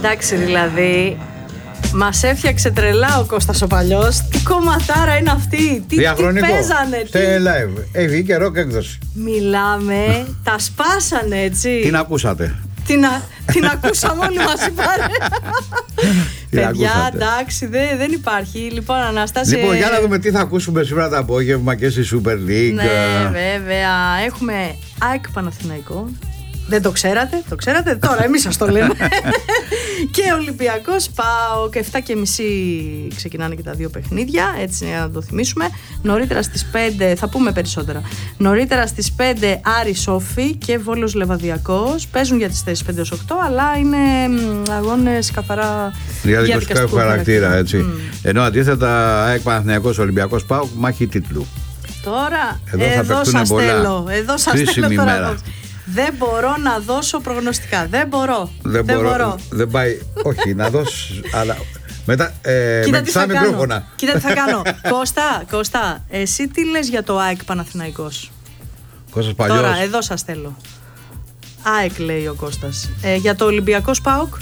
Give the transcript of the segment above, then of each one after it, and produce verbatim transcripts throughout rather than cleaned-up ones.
Εντάξει, δηλαδή. Μας έφτιαξε τρελά ο Κώστας ο παλιός. Τι κομματάρα είναι αυτή. Τι, τι παίζανε. Στε live. Έχει και ροκ έκδοση. Μιλάμε. Τα σπάσανε έτσι. Την ακούσατε. Την, α... την ακούσαμε όλοι μαζί πάρε. Παιδιά, εντάξει, δε, δεν υπάρχει. Λοιπόν, Αναστάση. Λοιπόν, για να δούμε τι θα ακούσουμε σήμερα το απόγευμα και στη Super League. Ναι, βέβαια. Έχουμε ΑΕΚ Παναθηναϊκό. Δεν το ξέρατε, το ξέρατε, τώρα εμείς σας το λέμε. Και Ολυμπιακός ΠΑΟΚ, επτά και μισή ξεκινάνε και τα δύο παιχνίδια, έτσι να το θυμίσουμε. Νωρίτερα στις πέντε, θα πούμε περισσότερα. Νωρίτερα στις πέντε Άρης Σόφι και Βόλος Λεβαδιακός. Παίζουν για τις θέσεις πέντε έως οκτώ, αλλά είναι αγώνες καθαρά διαδικαστικού χαρακτήρα, έτσι. Mm. Ενώ αντίθετα ΑΕΚ Παναθηναϊκός, Ολυμπιακός ΠΑΟΚ, μάχη τίτλου. Τώρα, εδώ, εδώ σας θέλω, εδώ σας θέλω τώρα. Δεν μπορώ να δώσω προγνωστικά. Δεν μπορώ. Δεν, δεν μπορώ. μπορώ. Δεν πάει. Όχι, να δώσω. Αλλά μετά. Ε, Κοίτα με τι θα μικρόφωνα. κάνω. Κοίτα τι θα κάνω. Κώστα, Κώστα, εσύ τι λες για το ΑΕΚ Παναθηναϊκός? Κώστας Παλιός. Τώρα, εδώ σας θέλω. ΑΕΚ λέει ο Κώστας. Ε, για το Ολυμπιακός ΠΑΟΚ.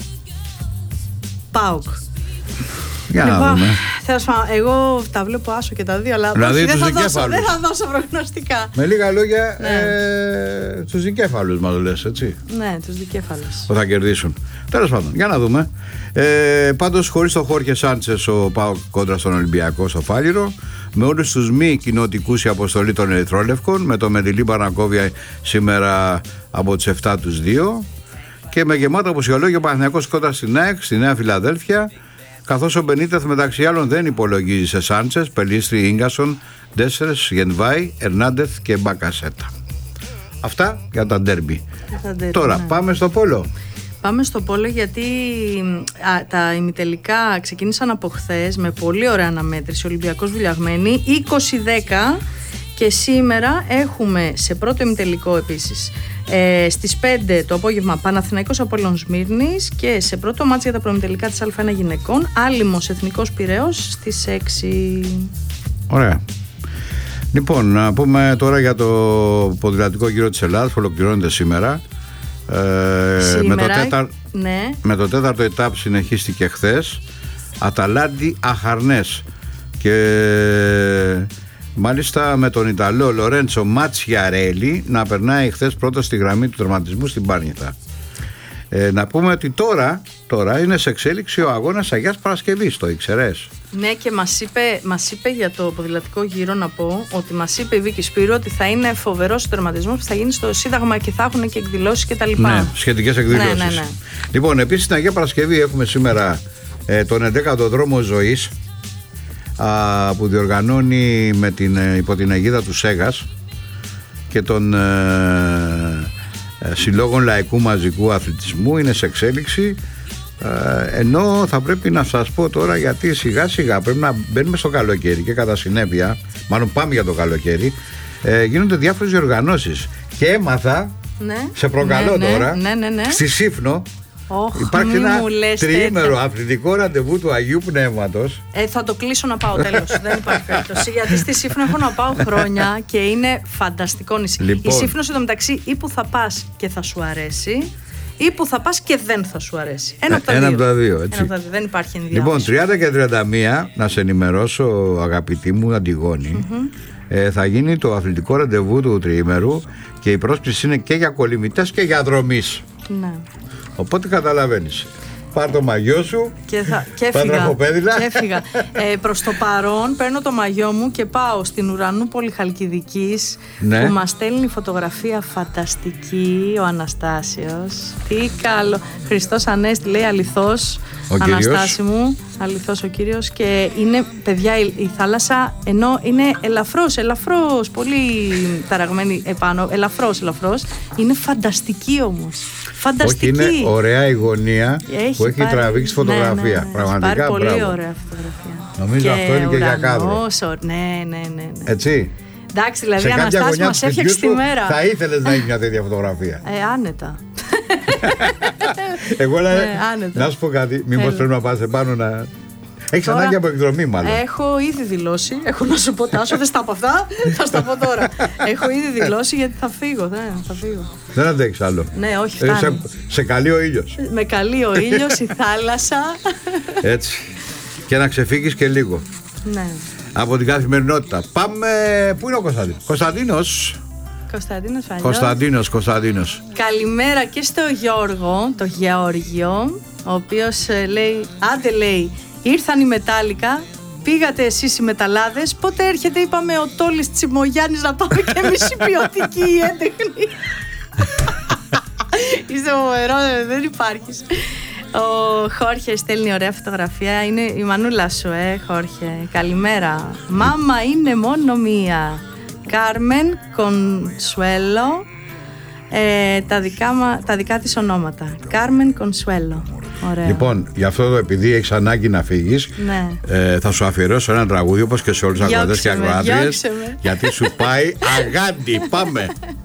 ΠΑΟΚ. Για να λοιπόν, δούμε. Εγώ τα βλέπω άσο και τα δύο, αλλά δηλαδή, δεν, θα δώσω, δεν θα δώσω προγνωστικά. Με λίγα λόγια, ναι. ε, τους δικέφαλους μας το λες, έτσι. Ναι, τους δικέφαλους. Που θα κερδίσουν. Τέλος πάντων, για να δούμε. Ε, πάντως, χωρίς το Χόρχε Σάντσες, ο ΠΑΟΚ κόντρα στον Ολυμπιακό στο Φάληρο, με όλους τους μη κοινοτικούς η αποστολή των Ερυθρόλευκων, με το Μεντιλή Πανακόβια σήμερα από τις επτά τους δύο, και με γεμάτο απουσιολόγιο Παναθηναϊκός κόντρα στην ΑΕΚ, στη Νέα Φιλαδέλφια. Καθώς ο Μπενίτεθ μεταξύ άλλων δεν υπολογίζει σε Σάντσες, Πελίστρι, Ίγκασον, Ντέσσερες, Γενβάη, Ερνάντεθ και Μπακασέτα. Αυτά για τα ντέρμπι. Τώρα ναι. Πάμε στο πόλο. Πάμε στο πόλο γιατί α, τα ημιτελικά ξεκίνησαν από χθες με πολύ ωραία αναμέτρηση. Ολυμπιακός Βουλιαγμένη είκοσι δέκα και σήμερα έχουμε σε πρώτο ημιτελικό επίσης ε, στις πέντε το απόγευμα Παναθηναϊκός Απόλλων Σμύρνης και σε πρώτο μάτς για τα προημιτελικά της Α ένα γυναικών Άλυμος Εθνικός Πειραιώς στις έξι. Ωραία. Λοιπόν, να πούμε τώρα για το ποδηλατικό γύρο της Ελλάδας που ολοκληρώνεται σήμερα. Ε, σήμερα με, το τέταρ... ναι. με το τέταρτο ετάπ συνεχίστηκε χθες. Αταλάντη Αχαρνές και μάλιστα με τον Ιταλό Λορέντσο Ματσιαρέλη να περνάει χθες πρώτα στη γραμμή του τερματισμού στην Πάρνηθα. Ε, να πούμε ότι τώρα, τώρα είναι σε εξέλιξη ο αγώνας Αγιάς Παρασκευής, το ήξερες? Ναι, και μας είπε, μας είπε για το ποδηλατικό γύρο να πω ότι μας είπε η Βίκη Σπύρου ότι θα είναι φοβερός ο τερματισμός που θα γίνει στο Σύνταγμα και θα έχουν και εκδηλώσεις και τα λοιπά. Ναι, σχετικές εκδηλώσεις. Ναι, ναι, ναι. Λοιπόν, επίσης στην Αγία Παρασκευή έχουμε σήμερα ε, τον ενδέκατο δρόμο ζωής α, που διοργανώνει με την, ε, υπό την αιγίδα του Σέγας και των ε, ε, συλλόγων λαϊκού μαζικού αθλητισμού. Είναι σε εξέλιξη. Ε, ενώ θα πρέπει να σας πω τώρα, γιατί σιγά σιγά πρέπει να μπαίνουμε στο καλοκαίρι και κατά συνέπεια, μάλλον πάμε για το καλοκαίρι, ε, γίνονται διάφορες διοργανώσεις και έμαθα, ναι, σε προκαλώ ναι, τώρα, ναι, ναι, ναι. στη Σύφνο oh, υπάρχει ένα τριήμερο αθλητικό ραντεβού του Αγίου Πνεύματος. Ε, θα το κλείσω να πάω τέλος. Δεν υπάρχει περίπτωση. Γιατί στη Σύφνο έχω να πάω χρόνια και είναι φανταστικό νησί. Λοιπόν, η Σύφνο εντωμεταξύ ή που θα πας και θα σου αρέσει, ή που θα πας και δεν θα σου αρέσει. Ένα από τα Ένα δύο. από τα δύο, έτσι. Ένα από τα δύο. Δεν υπάρχει ενδιάμεσο. Λοιπόν, τριάντα και τριάντα μία, να σε ενημερώσω, αγαπητή μου Αντιγόνη, mm-hmm. ε, θα γίνει το αθλητικό ραντεβού του τριήμερου και η πρόσκληση είναι και για κολυμβητές και για δρομείς. Ναι. Οπότε καταλαβαίνεις. Πάρ' το μαγιό σου και, θα, και έφυγα, και έφυγα. ε, προς το παρόν παίρνω το μαγιό μου και πάω στην Ουρανούπολη Χαλκιδικής, ναι, που μας στέλνει φωτογραφία φανταστική ο Αναστάσιος. Τι καλό. Χριστός Ανέστη λέει, αληθώς ο Αναστάση κύριος μου, αληθώς ο κύριος. Και είναι, παιδιά, η, η θάλασσα ενώ είναι ελαφρώς, ελαφρώς, πολύ ταραγμένη επάνω, ελαφρώς, ελαφρώς, είναι φανταστική όμως. Φανταστική. Όχι, είναι ωραία η γωνία έχει που έχει πάρει, τραβήξει φωτογραφία. Ναι, ναι, ναι. Πραγματικά έχει πάρει πολύ μπράβο. Ωραία φωτογραφία. Νομίζω και αυτό είναι και ουρανός, για κάδρο. Ναι, ναι, ναι, ναι. Έτσι. Εντάξει, δηλαδή η Αναστάση μας έφτιαξε τη μέρα. Θα ήθελες να έχει μια τέτοια φωτογραφία? Ε, άνετα. Εγώ ναι, να σου πω κάτι, μήπως πρέπει να πας επάνω να... Έχεις Τώρα ανάγκη από εκδρομή, μάλλον. Έχω ήδη δηλώσει. Έχω να σου πω, Τάσο, δεν στα πω αυτά. Θα στα πω τώρα. Έχω ήδη δηλώσει γιατί θα φύγω. Ναι, θα φύγω. Δεν αντέχεις άλλο. Ναι, όχι, φτάνει. Σε, σε καλεί ο ήλιος. Με καλεί ο ήλιος, η θάλασσα. Έτσι. Και να ξεφύγεις και λίγο. Ναι. Από την καθημερινότητα. Πάμε. Πού είναι ο Κωνσταντίνος? Κωνσταντίνος. Κωνσταντίνος Φανιός. Κωνσταντίνος, Κωνσταντίνος. Καλημέρα και στο Γιώργο, το Γεώργιο, ο οποίος ε, λέει, άντε λέει, ήρθαν οι Μετάλλικα, πήγατε εσείς οι μεταλλάδες, πότε έρχεται, είπαμε, ο Τόλης Τσιμογιάννης να πάμε και εμείς οι ποιοτικοί, οι έντεχνοι. Είστε φοβερό, δεν υπάρχεις. Ο Χόρχε στέλνει ωραία φωτογραφία. Είναι η μανούλα σου, ε, Χόρχε. Καλημέρα. Μάμα είναι μόνο μία. Κάρμεν Κονσουέλο. Ε, τα, δικά, τα δικά της ονόματα. Κάρμεν Κονσουέλο. Ωραία. Λοιπόν, γι' αυτό έχεις έχεις ανάγκη να φύγεις, ναι. ε, θα σου αφιερώσω ένα τραγούδι όπως και σε όλους τους ακροατές και ακροάτριες, γιατί σου πάει αγάντι. Πάμε.